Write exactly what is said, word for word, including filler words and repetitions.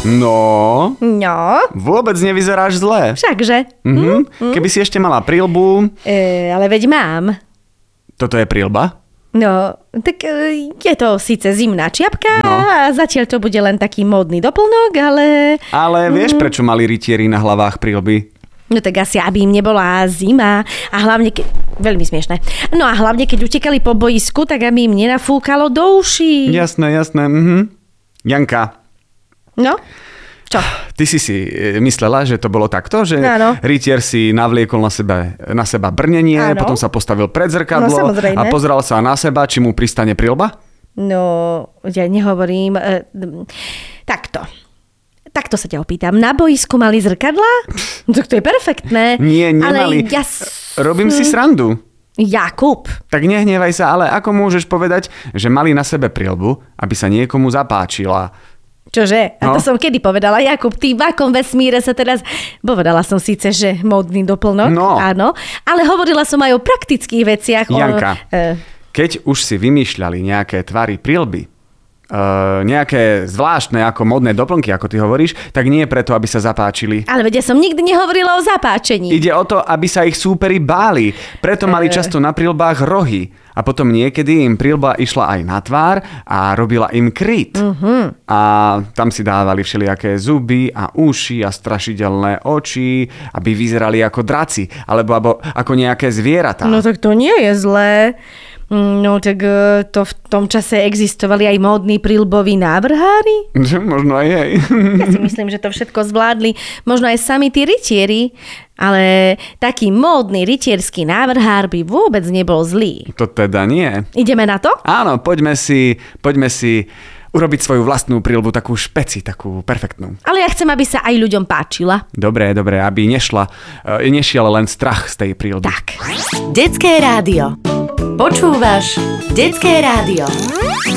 No, No, vôbec nevyzeráš zle. všakže. Mhm. Keby si ešte mala príľbu... E, ale veď mám. Toto je príľba? No, tak e, je to síce zimná čiapka No. a zatiaľ to bude len taký módny doplnok, ale... Ale vieš, prečo mali rytieri na hlavách príľby? No tak asi, aby im nebola zima a hlavne, ke... veľmi smiešné. No a hlavne, keď utekali po boisku, tak aby im nenafúkalo do uší. Jasné, jasné. Mhm. Janka, No, čo? ty si si e, myslela, že to bolo takto, že Áno. rytier si navliekol na seba, na seba brnenie, Áno. potom sa postavil pred No, zrkadlo samozrejme. a pozrel sa na seba, či mu pristane príľba? No, ja nehovorím... E, takto. Takto sa ťa opýtam. Na boisku mali zrkadlá? Tak to je perfektné. Nie, nemali. Ale ja... Robím si srandu. Jakub. Tak nehnevaj sa, ale ako môžeš povedať, že mali na sebe príľbu, aby sa niekomu zapáčila? Čože? A to No. som kedy povedala? Jakub, ty v akom vesmíre sa teraz... Povedala som síce, že módny doplnok, No. áno, ale hovorila som aj o praktických veciach. Janka, O, e, keď už si vymýšľali nejaké tvary príľby, Uh, nejaké zvláštne ako modné doplnky, ako ty hovoríš, tak nie preto, aby sa zapáčili. ale veď ja som nikdy nehovorila o zapáčení. Ide o to, aby sa ich súperi báli. Preto mali často na príľbách rohy. A potom niekedy im príľba išla aj na tvár a robila im kryt. Uh-huh. A tam si dávali všelijaké zuby a uši a strašidelné oči, aby vyzerali ako draci, alebo, alebo ako nejaké zvieratá. No tak to nie je zlé. No tak e, to v tom čase existovali aj módni príľboví návrhári. Možno aj jej. Ja si myslím, že to všetko zvládli možno aj sami tí rytieri, ale taký módny rytierský návrhár by vôbec nebol zlý. To teda nie. Ideme na to? Áno, poďme si, poďme si urobiť svoju vlastnú príľbu, takú špeci, takú perfektnú. Ale ja chcem, aby sa aj ľuďom páčila. Dobre, dobre, aby nešla, e, nešiel len strach z tej príľby. Tak. Detské rádio. Počúvaš Detské rádio.